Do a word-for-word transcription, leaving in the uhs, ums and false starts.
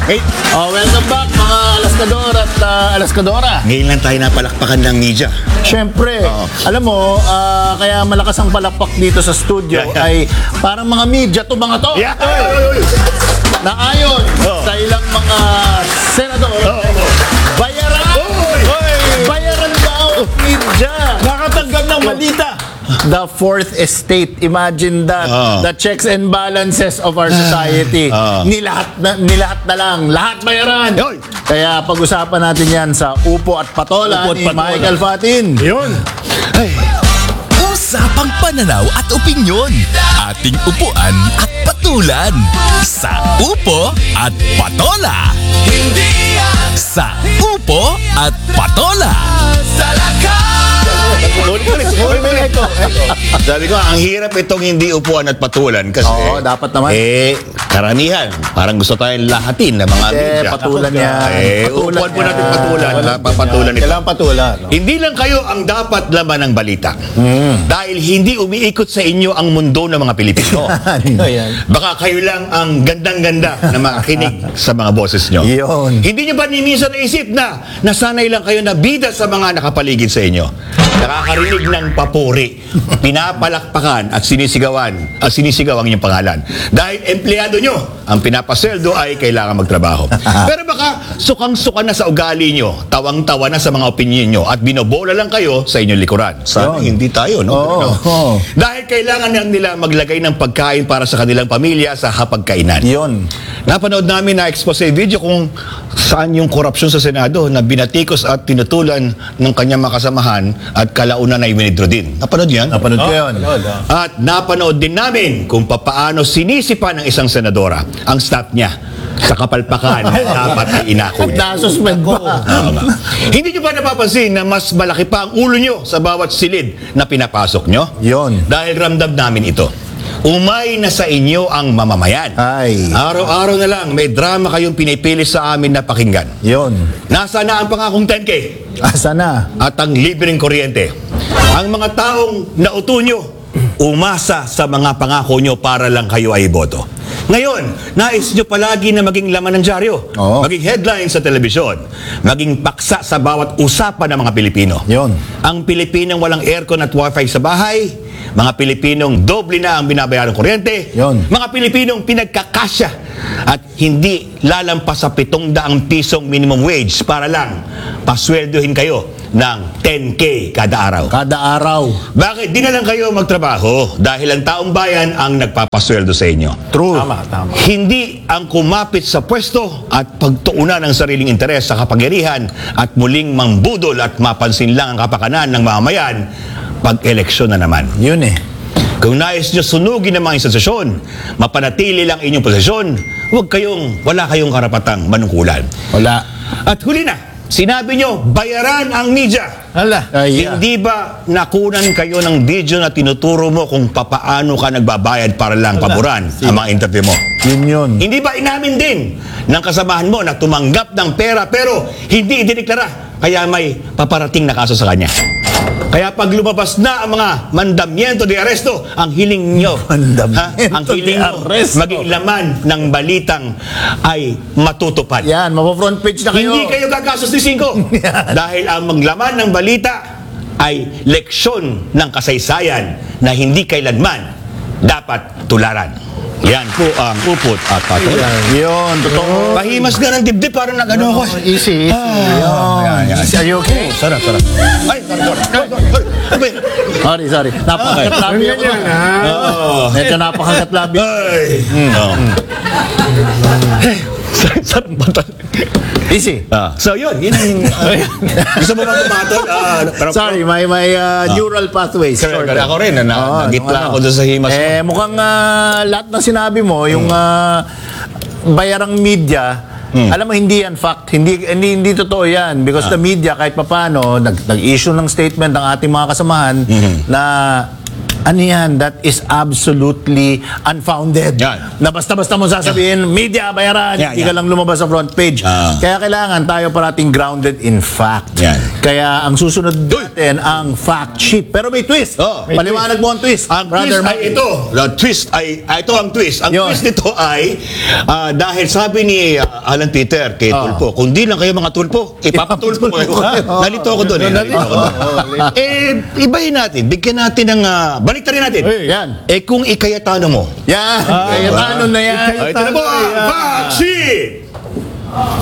Hey. Oh, welcome back mga Alaskador at uh, Alaskadora. Ngayon lang tayo napalakpakan ng media. Siyempre, alam mo, ah, kaya malakas ang palakpak dito sa studio Yeah, yeah. ay parang mga media to mga to. Yeah. Oy, oy, oy. Na ayon Oh. sa ilang mga senador, Oh, oh. bayaran! Oy. Bayaran daw media! Nakatanggap ng balita. The fourth estate, imagine that. Oh. The checks and balances of our society. Oh. Nilahat na, nilahat na lang. Lahat bayaran. Yoy. Kaya pag-usapan natin yan sa Upo at Patola Upo at ni Patola. Michael Fatin. Yun. Ay. Usapang pananaw at opinyon. Ating upuan at patulan. Sa Upo at Patola. Sa Upo at Patola. Sabi ko, ang hirap itong hindi upuan at patulan kasi Oo, dapat naman. eh, karamihan. Parang gusto tayong lahatin ng mga Eh, media. patulan yan. Eh, Patulan upuan po natin yan. patulan. Wala Patulan ito. Kailangan patulan. No? Hindi lang kayo ang dapat laman ng balita. Hmm. Dahil hindi umiikot sa inyo ang mundo ng mga Pilipino. Baka kayo lang ang gandang-ganda na makinig sa mga boses nyo. Yun. Hindi nyo ba ni minsan naisip na nasanay lang kayo na bida sa mga nakapaligid sa inyo? Nakakarinig ng papuri, pinapalakpakan at sinisigawan at sinisigaw ang inyong pangalan. Dahil empleyado nyo, ang pinapasweldo ay kailangan magtrabaho. Pero baka sukang-suka na sa ugali nyo, tawang-tawa na sa mga opinion nyo at binobola lang kayo sa inyong likuran. Sana Yun. hindi tayo, no? Oo, No? oo. Dahil kailangan lang nila maglagay ng pagkain para sa kanilang pamilya sa hapagkainan. Yun. Napanood namin na expose video kung saan yung korupsyon sa Senado na binatikos at tinutulan ng kanyang makasamahan at kalaunan ay winidro din. Napanood yan? Napanood ko yun. At napanood din namin kung papaano sinisipa ng isang senadora ang staff niya sa kapalpakan na dapat ay inako niya. Nasuspend pa. Oo nga. Hindi nyo ba napapansin na mas malaki pa ang ulo nyo sa bawat silid na pinapasok nyo? Yun. Dahil ramdam namin ito. Umay na sa inyo ang mamamayan. Ay. Araw-araw na lang may drama kayong pinipili sa amin na pakinggan. Yun. Nasa na ang pangakong ten K Asa na? at ang libreng kuryente. Ang mga taong nauto nyo, umasa sa mga pangako nyo para lang kayo ay boto. Ngayon, nais nyo palagi na maging laman ng dyaryo, Oo. maging headline sa telebisyon, maging paksa sa bawat usapan ng mga Pilipino. Yun. Ang Pilipinong walang aircon at wifi sa bahay, mga Pilipinong doble na ang binabayarang kuryente, Yun. mga Pilipinong pinagkakasya at hindi lalampas sa pitong daang pisong minimum wage para lang pasweldohin kayo ng ten K kada araw. Kada araw. Bakit di na lang kayo magtrabaho dahil ang taong bayan ang nagpapasweldo sa inyo? True. Tama. Hindi ang kumapit sa pwesto at pagtuunan ng sariling interes sa kapangyarihan at muling mangbudol at mapansin lang ang kapakanan ng mamamayan pag-eleksyon na naman. Yun eh. Kung nais nyo sunugin ng mga institusyon, mapanatili lang inyong posisyon, huwag kayong, wala kayong karapatang manungkulan. Wala. At huli na, sinabi nyo, bayaran ang media. Hala. Ay, Hindi ba nakunan kayo ng video na tinuturo mo kung papaano ka nagbabayad para lang paboran ang mga interview mo? Yun yun. Hindi ba inamin din ng kasamahan mo na tumanggap ng pera pero hindi idineklara kaya may paparating na kaso sa kanya? Kaya pag lumabas na ang mga mandamiento de aresto, ang hiling nyo, Mandamiento ang hiling de nyo, aresto. maging laman ng balitang ay matutupad. Yan, mapo-front page na kayo. Hindi kayo gagastusin ko. Dahil ang maglaman ng balita ay leksyon ng kasaysayan na hindi kailanman dapat tularan. Yan po ang upot at patola. Yun, totoo. Pahimas nga ng dibdib, parang nag-ano ako. eh. Easy, easy. Yun. Easy, are you okay? Sarap, sarap. Ay, sorry, sorry. Ay, sorry. Ano ba yun? Sorry, sorry. Napakakatlabi ako. Oo. Medyo napakakatlabi. Ay. Oo. Hey, sarap ba ito? Easy. Ah, so yun, yun ang... Gusto mo bang pumatol? Ah, pero- Sorry, may may uh, neural pathways. Correct, Short. correct. Ako rin, na, Oo, nagitla ano. ako doon sa himas. Eh, mukhang uh, lahat ng sinabi mo, yung uh, bayarang media, alam mo, hindi yan fact. Hindi, hindi, hindi totoo yan. Because the media, kahit papano, nag, nag-issue ng statement ng ating mga kasamahan na Ano yan? That is absolutely unfounded. Yan. Na basta-basta mo sasabihin, media, bayaran, Yan, hindi yan. ka lang lumabas sa front page. Ah. Kaya kailangan tayo parating grounded in fact. Yan. Kaya ang susunod natin, ang fact sheet. Pero may twist. Oh, may Paliwanag mo ang twist. Ang Brother twist ay Mike. ito. The twist ay, ah, ito ang twist. Ang Yun. twist nito ay, ah, dahil sabi ni ah, Alan Peter kay Oh. Tulpo, kung di lang kayo mga Tulpo, ipapatulpo ko kayo. Nalito ako doon eh. Nalito ako doon. Eh, ibahin natin. Bigyan natin ng, uh, baliktarin natin. Eh, yan. Eh, kung ikayatano mo. Yan. Kaya ano na yan. Ay, ito na po, fact sheet!